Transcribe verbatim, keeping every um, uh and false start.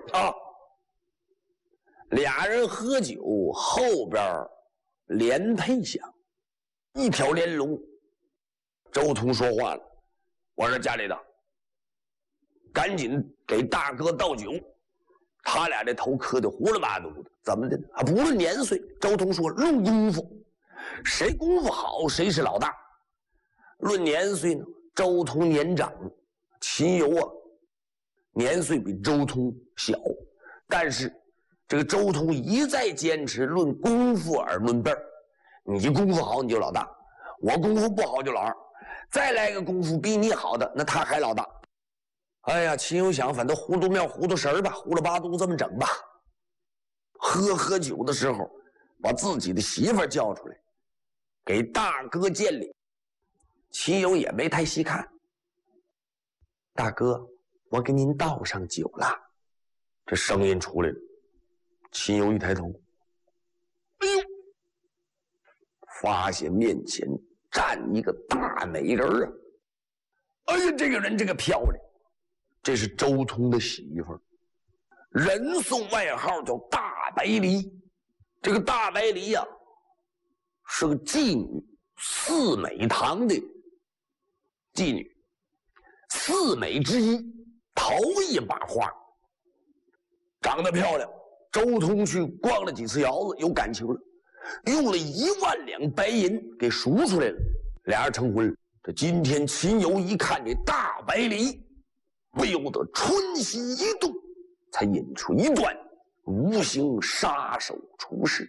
啊，俩人喝酒，后边连配响，一条连龙。周通说话了：“我说家里的，赶紧给大哥倒酒。”他俩这头磕的呼啦巴嘟的，怎么的啊？不论年岁，周通说论功夫，谁功夫好谁是老大。论年岁呢，周通年长，秦由啊年岁比周通小，但是这个周通一再坚持论功夫而论辈儿，你功夫好你就老大，我功夫不好就老二，再来个功夫比你好的，那他还老大。哎呀，秦由想，反正糊涂庙糊涂神儿吧，糊了八嘟这么整吧。喝喝酒的时候，把自己的媳妇儿叫出来，给大哥见礼。秦由也没太细看，大哥，我给您倒上酒了。这声音出来了，秦由一抬头，哎呦，发现面前站一个大美人啊！哎呀，这个人这个漂亮。这是周通的媳妇儿，人送外号叫大白梨。这个大白梨呀、啊，是个妓女，四美堂的妓女，四美之一，头一把花，长得漂亮。周通去逛了几次窑子，有感情了，用了一万两白银给赎出来了，俩人成婚了。这今天秦由一看这大白梨，不由得春心一动，才引出一段无形杀手出世。